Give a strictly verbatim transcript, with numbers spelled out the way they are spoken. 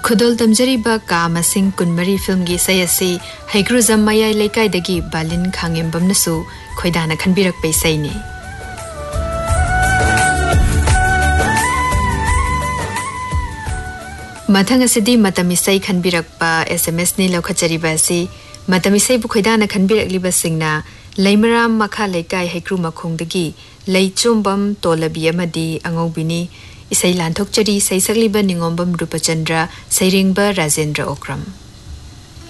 खुदोल तमजरीबा कामसिंग कुनमरी film की सयसी हैग्रुजम मयाई लेकाइदगी बालिन खांगेंबमनसु खोइदाना खनबिरक पैसैनी मथंग असिदी मतमिसै खनबिरकपा SMS नि लौखचरीबा असि मतमिसै बु खोइदाना खनबिरकलिबा सिंगना लैमराम मखा लेकाइ हैग्रु मखोंदगी लैचोंबम तोलबी अमदी अंगौबिनी इसै लांथोकचरी सैसकलिबा निंगोंबम रूपचंद्र सैरिंगबा राजेंद्र ओक्रम।